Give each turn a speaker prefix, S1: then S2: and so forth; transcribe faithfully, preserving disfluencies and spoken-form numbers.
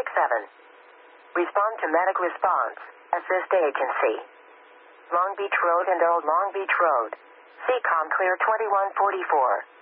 S1: Take seven. Respond to medic response. Assist agency. Long Beach Road and Old Long Beach Road. C COM clear twenty-one forty-four.